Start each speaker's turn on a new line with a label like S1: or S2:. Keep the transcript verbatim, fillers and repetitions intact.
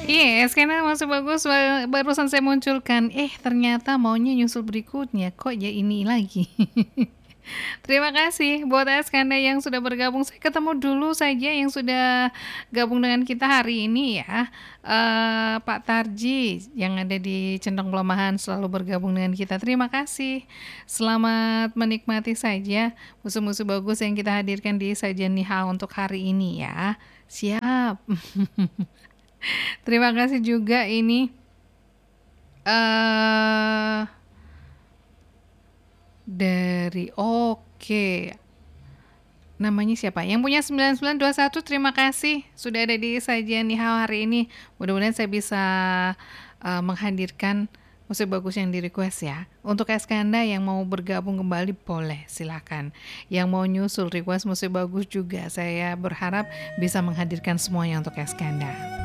S1: Iya, Eskena masih bagus, ba barusan saya munculkan, eh ternyata maunya nyusul berikutnya, kok ya ini lagi. Terima kasih buat Eskanda yang sudah bergabung, saya ketemu dulu saja yang sudah gabung dengan kita hari ini ya, eee, Pak Tarji yang ada di Centong Pelemahan selalu bergabung dengan kita, terima kasih. Selamat menikmati saja musuh-musuh bagus yang kita hadirkan di Sajian Ni Hao untuk hari ini ya. Siap. Terima kasih juga ini eee dari oke. Namanya siapa? Yang punya sembilan sembilan dua satu terima kasih sudah ada di Sajian Ni Hao hari ini. Mudah-mudahan saya bisa, eee, menghadirkan musik bagus yang di-request ya. Untuk Eskanda yang mau bergabung kembali boleh, silakan. Yang mau nyusul request musik bagus juga, saya berharap bisa menghadirkan semuanya untuk Eskanda.